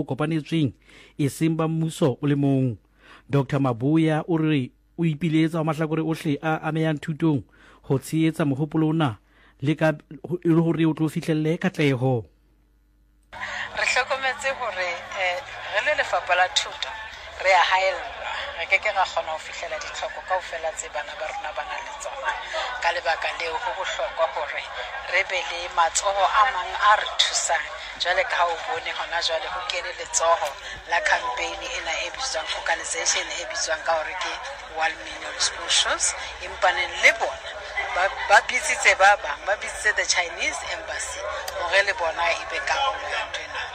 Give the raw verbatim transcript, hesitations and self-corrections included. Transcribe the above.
kopanetsweng e seng ba mmuso o le mong. Doctor Mabuya o re o ipiletsa mahlakore ohle a amehang thutong ho tshehetsa mohopolo ona le ka le hore o tlo fihlelle katleho. Re hlokometse hore re le lefapha la thuto re a haellwa re ke ke ra kgona ho fihlela ditlhoko kaofela tse bana ba rona ba nang le tsona ka lebaka leo ho bohlokwa hore re be le matsoho a mang a re thusang jwale ka ho bone hona jwale ho kene letsoho la campaign ena e bitswang organisation e bitswang ka hore ke World Million School Shoes impaneng le bona ba bitsitse ba bang ba bitsitse the Chinese embassy hore le bona e be karolo ya ntwena.